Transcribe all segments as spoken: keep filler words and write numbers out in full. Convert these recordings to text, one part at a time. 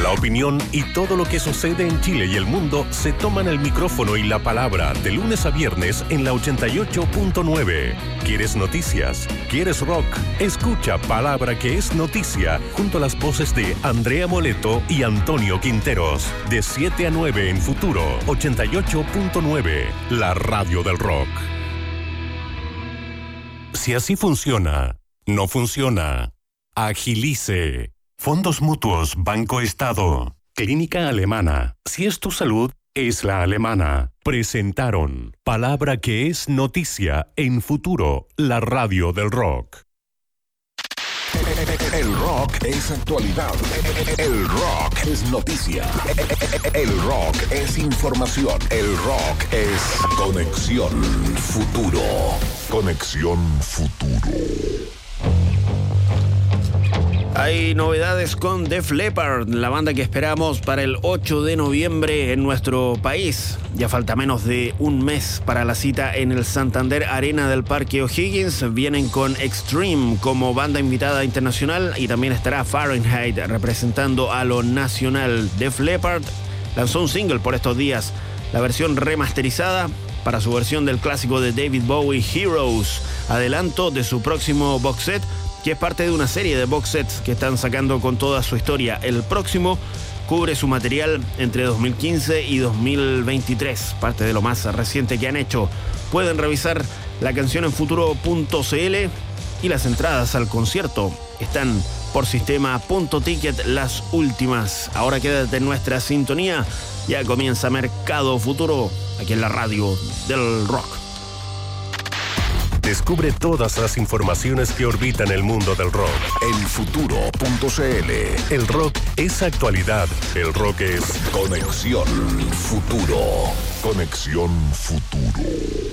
La opinión y todo lo que sucede en Chile y el mundo se toman el micrófono y la palabra de lunes a viernes en la ochenta y ocho punto nueve. ¿Quieres noticias? ¿Quieres rock? Escucha Palabra que es noticia junto a las voces de Andrea Moleto y Antonio Quinteros. De siete a nueve en Futuro ochenta y ocho punto nueve, la radio del rock. Si así funciona, no funciona. Agilice. Fondos Mutuos Banco Estado. Clínica Alemana. Si es tu salud, es la alemana. Presentaron Palabra que es noticia en Futuro, la radio del rock. El rock es actualidad. El rock es noticia. El rock es información. El rock es Conexión Futuro. Conexión Futuro. Hay novedades con Def Leppard, la banda que esperamos para el ocho de noviembre en nuestro país. Ya falta menos de un mes para la cita en el Santander Arena del Parque O'Higgins. Vienen con Extreme como banda invitada internacional y también estará Fahrenheit representando a lo nacional. Def Leppard lanzó un single por estos días, la versión remasterizada para su versión del clásico de David Bowie, Heroes, adelanto de su próximo box set, que es parte de una serie de box sets que están sacando con toda su historia. El próximo cubre su material entre dos mil quince y dos mil veintitrés, parte de lo más reciente que han hecho. Pueden revisar la canción en futuro punto c l y las entradas al concierto están por sistema punto ticket, las últimas. Ahora quédate en nuestra sintonía, ya comienza Mercado Futuro aquí en la radio del rock. Descubre todas las informaciones que orbitan el mundo del rock en futuro punto c l. El rock es actualidad. El rock es Conexión Futuro. Conexión Futuro.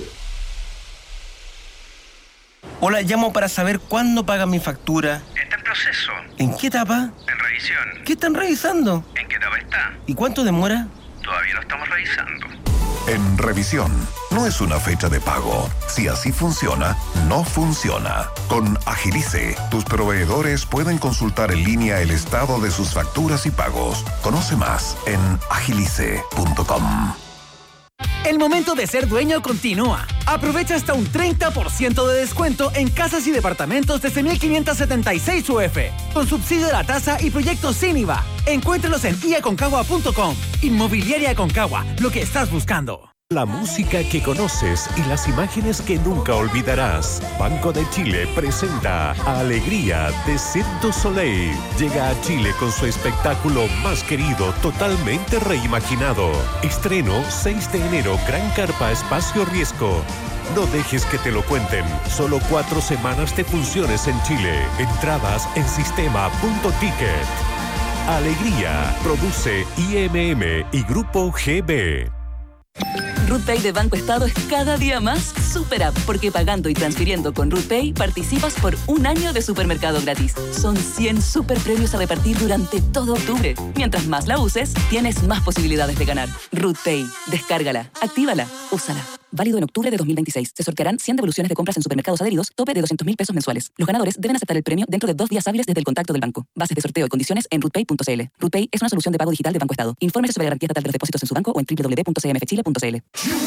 Hola, llamo para saber cuándo paga mi factura. Está en proceso. ¿En qué etapa? En revisión. ¿Qué están revisando? ¿En qué etapa está? ¿Y cuánto demora? Todavía lo estamos revisando. En revisión, no es una fecha de pago. Si así funciona, no funciona. Con Agilice, tus proveedores pueden consultar en línea el estado de sus facturas y pagos. Conoce más en agilice punto com. El momento de ser dueño continúa. Aprovecha hasta un treinta por ciento de descuento en casas y departamentos desde mil quinientos setenta y seis U F, con subsidio de la tasa y proyectos sin I V A. Encuéntralos en i a concagua punto com. Inmobiliaria Aconcagua, lo que estás buscando. La música que conoces y las imágenes que nunca olvidarás. Banco de Chile presenta Alegría de Cirque du Soleil. Llega a Chile con su espectáculo más querido, totalmente reimaginado. Estreno seis de enero, Gran Carpa Espacio Riesgo. No dejes que te lo cuenten. Solo cuatro semanas de funciones en Chile. Entradas en sistema punto ticket. Alegría produce I M M y Grupo G B. RootPay de Banco Estado es cada día más super app, porque pagando y transfiriendo con RootPay participas por un año de supermercado gratis. Son cien super premios a repartir durante todo octubre. Mientras más la uses, tienes más posibilidades de ganar. RootPay, descárgala, actívala, úsala. Válido en octubre de dos mil veintiséis. Se sortearán cien devoluciones de compras en supermercados adheridos, tope de doscientos mil pesos mensuales. Los ganadores deben aceptar el premio dentro de dos días hábiles desde el contacto del banco. Bases de sorteo y condiciones en rootpay punto c l. RootPay es una solución de pago digital de Banco Estado. Infórmese sobre la garantía estatal de los depósitos en su banco o en doble u doble u doble u punto c m f chile punto c l.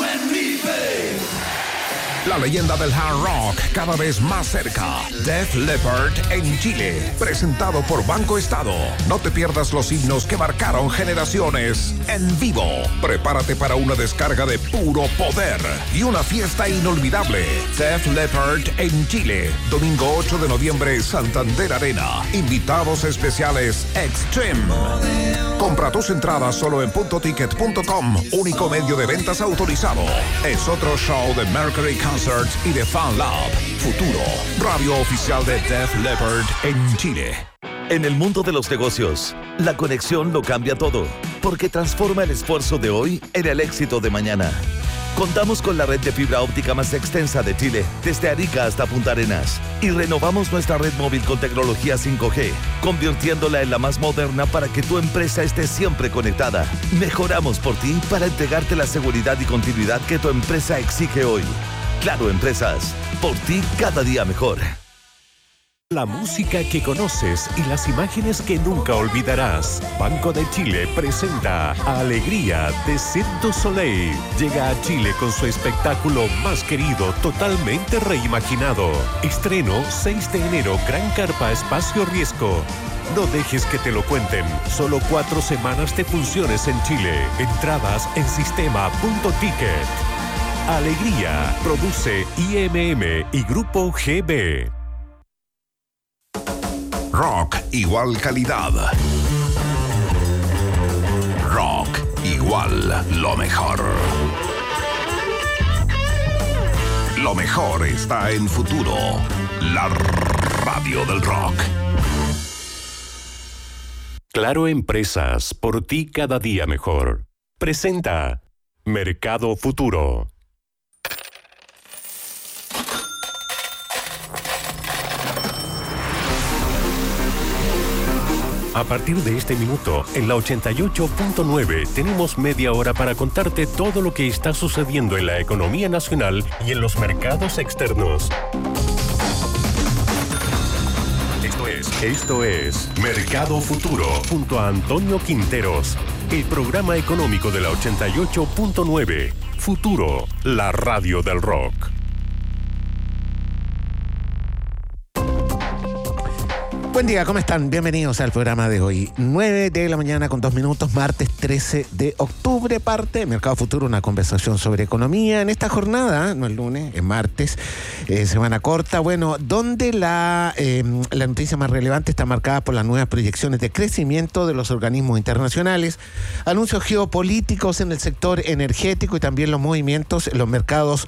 La leyenda del hard rock cada vez más cerca. Def Leppard en Chile, presentado por Banco Estado. No te pierdas los himnos que marcaron generaciones en vivo. Prepárate para una descarga de puro poder y una fiesta inolvidable. Def Leppard en Chile, domingo ocho de noviembre, Santander Arena. Invitados especiales Extreme. Compra tus entradas solo en punto ticket punto com, único medio de ventas autorizado. Es otro show de Mercury Concerts y de Fan Lab. Futuro, radio oficial de Def Leppard en Chile. En el mundo de los negocios, la conexión lo cambia todo, porque transforma el esfuerzo de hoy en el éxito de mañana. Contamos con la red de fibra óptica más extensa de Chile, desde Arica hasta Punta Arenas, y renovamos nuestra red móvil con tecnología cinco G, convirtiéndola en la más moderna para que tu empresa esté siempre conectada. Mejoramos por ti para entregarte la seguridad y continuidad que tu empresa exige hoy. Claro Empresas, por ti cada día mejor. La música que conoces y las imágenes que nunca olvidarás. Banco de Chile presenta Alegría de Cirque du Soleil. Llega a Chile con su espectáculo más querido, totalmente reimaginado. Estreno seis de enero, Gran Carpa Espacio Riesgo. No dejes que te lo cuenten. Solo cuatro semanas de funciones en Chile. Entradas en sistema punto ticket. Alegría. Produce I M M y Grupo G B. Rock igual calidad. Rock igual lo mejor. Lo mejor está en Futuro, la radio del rock. Claro Empresas, por ti cada día mejor. Presenta Mercado Futuro. A partir de este minuto, en la ochenta y ocho punto nueve, tenemos media hora para contarte todo lo que está sucediendo en la economía nacional y en los mercados externos. Esto es, esto es Mercado Futuro, junto a Antonio Quinteros, el programa económico de la ochenta y ocho punto nueve. Futuro, la radio del rock. Buen día, ¿cómo están? Bienvenidos al programa de hoy. nueve de la mañana con dos minutos, martes trece de octubre, parte Mercado Futuro, una conversación sobre economía. En esta jornada, no el lunes, es martes, eh, semana corta, bueno, donde la, eh, la noticia más relevante está marcada por las nuevas proyecciones de crecimiento de los organismos internacionales, anuncios geopolíticos en el sector energético y también los movimientos en los mercados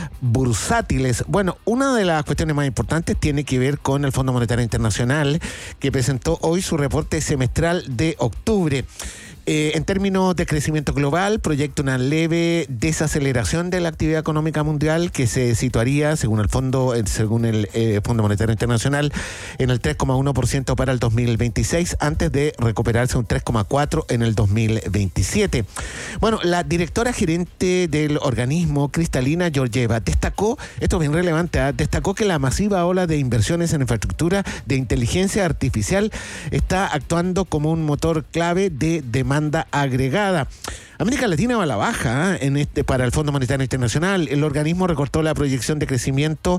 bursátiles. Bueno, una de las cuestiones más importantes tiene que ver con el Fondo Monetario Internacional, que presentó hoy su reporte semestral de octubre. Eh, en términos de crecimiento global, proyecta una leve desaceleración de la actividad económica mundial que se situaría, según el fondo, según el eh, Fondo Monetario Internacional, en el tres coma uno por ciento para el dos mil veintiséis, antes de recuperarse un tres coma cuatro por ciento en el dos mil veintisiete. Bueno, la directora gerente del organismo, Kristalina Georgieva, destacó, esto es bien relevante, ¿eh? destacó que la masiva ola de inversiones en infraestructura de inteligencia artificial está actuando como un motor clave de demanda demanda agregada. América Latina va a la baja ¿eh? en este para el Fondo Monetario Internacional. El organismo recortó la proyección de crecimiento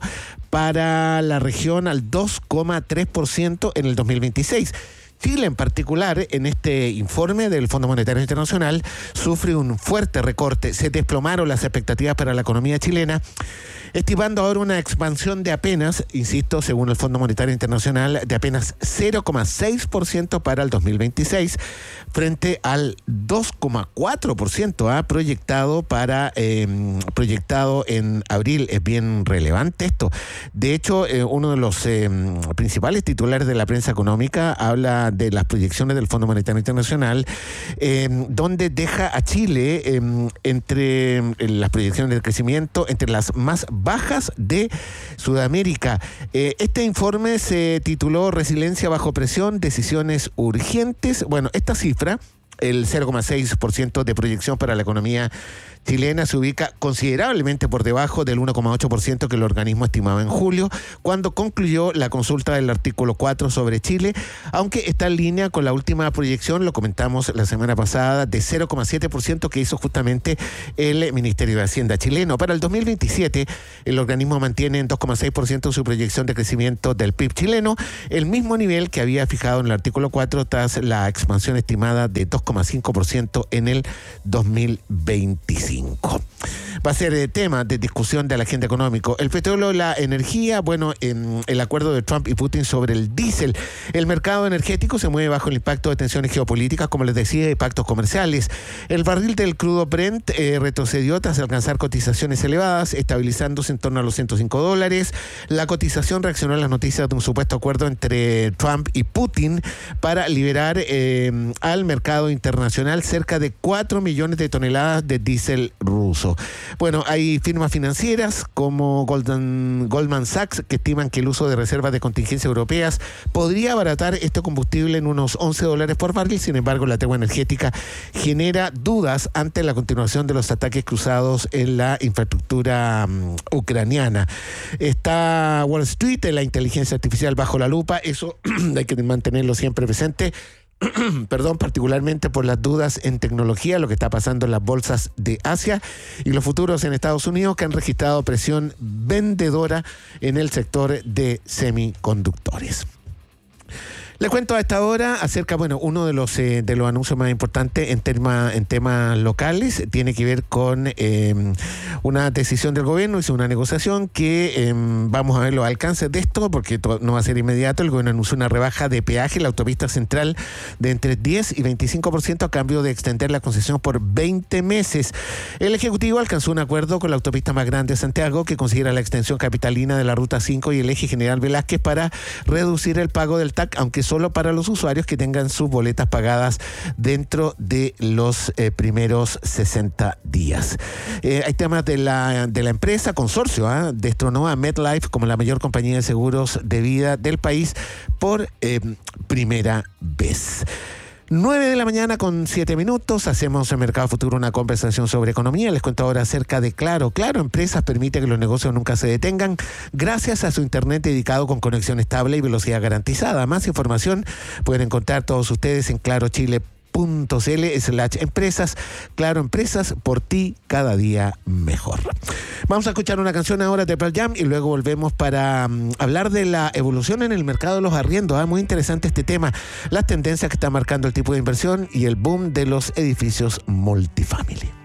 para la región al dos coma tres por ciento en el dos mil veintiséis. Chile, en particular, en este informe del Fondo Monetario Internacional, sufre un fuerte recorte. Se desplomaron las expectativas para la economía chilena, estimando ahora una expansión de apenas, insisto, según el Fondo Monetario Internacional, de apenas cero coma seis por ciento para el dos mil veintiséis, frente al dos coma cuatro por ciento ¿ah? proyectado para eh, proyectado en abril. Es bien relevante esto. De hecho, eh, uno de los eh, principales titulares de la prensa económica habla de las proyecciones del Fondo Monetario Internacional, eh, donde deja a Chile eh, entre eh, las proyecciones de crecimiento entre las más bajas de Sudamérica. Eh, este informe se tituló Resiliencia bajo presión, decisiones urgentes. Bueno, esta cifra, el cero coma seis por ciento de proyección para la economía chilena, se ubica considerablemente por debajo del uno coma ocho por ciento que el organismo estimaba en julio, cuando concluyó la consulta del artículo cuatro sobre Chile, aunque está en línea con la última proyección, lo comentamos la semana pasada, de cero coma siete por ciento que hizo justamente el Ministerio de Hacienda chileno. Para el dos mil veintisiete, el organismo mantiene en dos coma seis por ciento su proyección de crecimiento del P I B chileno, el mismo nivel que había fijado en el artículo cuatro tras la expansión estimada de dos coma cinco por ciento en el dos mil veinticinco. Va a ser eh, tema de discusión de la agenda económica. El petróleo, la energía, bueno, en el acuerdo de Trump y Putin sobre el diésel. El mercado energético se mueve bajo el impacto de tensiones geopolíticas, como les decía, y pactos comerciales. El barril del crudo Brent eh, retrocedió tras alcanzar cotizaciones elevadas, estabilizándose en torno a los ciento cinco dólares. La cotización reaccionó a las noticias de un supuesto acuerdo entre Trump y Putin para liberar eh, al mercado internacional cerca de cuatro millones de toneladas de diésel ruso. Bueno, hay firmas financieras como Golden, Goldman Sachs que estiman que el uso de reservas de contingencia europeas podría abaratar este combustible en unos once dólares por barril. Sin embargo, la tregua energética genera dudas ante la continuación de los ataques cruzados en la infraestructura um, ucraniana. Está Wall Street, la inteligencia artificial bajo la lupa, eso hay que mantenerlo siempre presente. Perdón, particularmente por las dudas en tecnología, lo que está pasando en las bolsas de Asia y los futuros en Estados Unidos, que han registrado presión vendedora en el sector de semiconductores. Le cuento a esta hora acerca, bueno, uno de los eh, de los anuncios más importantes en, tema, en temas locales tiene que ver con eh, una decisión del gobierno, hizo una negociación que eh, vamos a ver los alcances de esto porque no va a ser inmediato. El gobierno anunció una rebaja de peaje en la autopista central de entre diez y veinticinco por ciento a cambio de extender la concesión por veinte meses. El Ejecutivo alcanzó un acuerdo con la autopista más grande de Santiago que considera la extensión capitalina de la Ruta cinco y el eje General Velázquez para reducir el pago del T A C, aunque solo para los usuarios que tengan sus boletas pagadas dentro de los eh, primeros sesenta días. Eh, hay temas de la, de la empresa, consorcio, ¿eh? destronó a MetLife como la mayor compañía de seguros de vida del país por eh, primera vez. nueve de la mañana con siete minutos, hacemos en Mercado Futuro una conversación sobre economía. Les cuento ahora acerca de Claro. Claro Empresas permite que los negocios nunca se detengan gracias a su internet dedicado con conexión estable y velocidad garantizada. Más información pueden encontrar todos ustedes en clarochile punto cl slash empresas. Claro Empresas, por ti cada día mejor. Vamos a escuchar una canción ahora de Pearl Jam y luego volvemos para um, hablar de la evolución en el mercado de los arriendos. ¿eh? Muy interesante este tema, las tendencias que está marcando el tipo de inversión y el boom de los edificios multifamily.